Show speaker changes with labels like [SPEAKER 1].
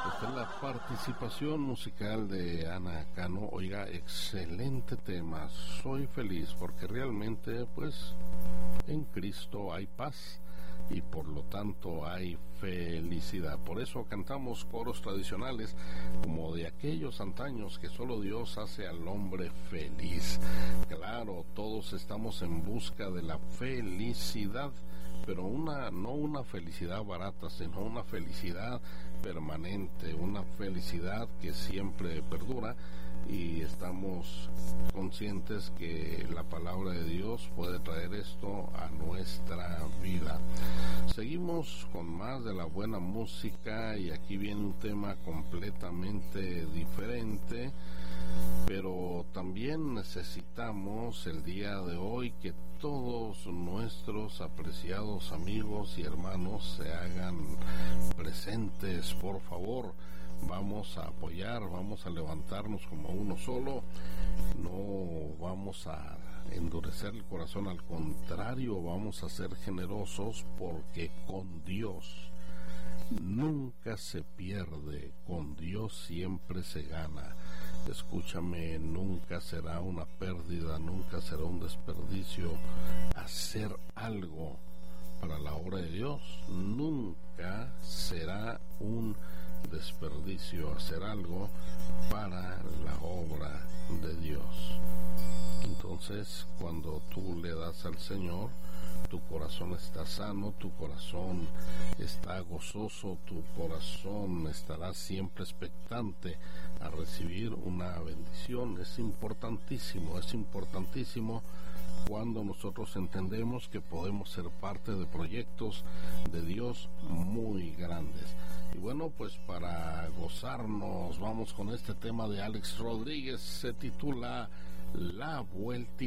[SPEAKER 1] Esta es la participación musical de Ana Cano. Oiga, excelente tema. Soy feliz porque realmente, pues, en Cristo hay paz y por lo tanto hay felicidad. Por eso cantamos coros tradicionales como de aquellos antaños que solo Dios hace al hombre feliz. Claro, todos estamos en busca de la felicidad, pero no una felicidad barata, sino una felicidad permanente, una felicidad que siempre perdura, y estamos conscientes que la palabra de Dios puede traer esto a nuestra vida. Seguimos con más de la buena música y aquí viene un tema completamente diferente, pero también necesitamos el día de hoy que todos nuestros apreciados amigos y hermanos se hagan presentes, por favor. Vamos a apoyar, vamos a levantarnos como uno solo, no vamos a endurecer el corazón, al contrario, vamos a ser generosos, porque con Dios nunca se pierde, con Dios siempre se gana. Escúchame, nunca será una pérdida, nunca será un desperdicio hacer algo para la obra de Dios, nunca será un desperdicio hacer algo para la obra de Dios. Entonces, cuando tú le das al Señor, tu corazón está sano, tu corazón está gozoso, tu corazón estará siempre expectante a recibir una bendición. Es importantísimo cuando nosotros entendemos que podemos ser parte de proyectos de Dios muy grandes. Y bueno, pues para gozarnos, vamos con este tema de Alex Rodríguez, se titula La Vuelta.